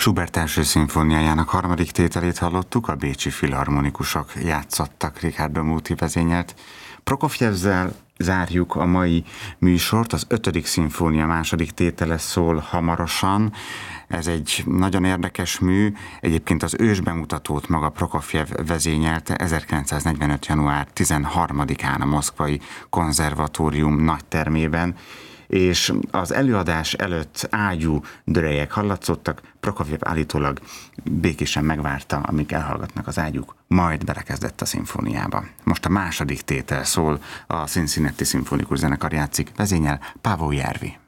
Schubert első szimfóniájának harmadik tételét hallottuk, a bécsi filharmonikusok játszottak Richardo Muti vezényelt. Prokofjevvel zárjuk a mai műsort, az 5. szimfónia második tétele szól hamarosan. Ez egy nagyon érdekes mű, egyébként az ősbemutatót maga Prokofjev vezényelte 1945. január 13-án a Moszkvai Konzervatórium nagytermében, és az előadás előtt ágyú dörejek hallatszottak, Prokofjev állítólag békésen megvárta, amíg elhallgatnak az ágyúk, majd belekezdett a szimfóniába. Most a második tétel szól, a Cincinnati Szimfonikus Zenekar játszik, vezényel Paavo Järvi.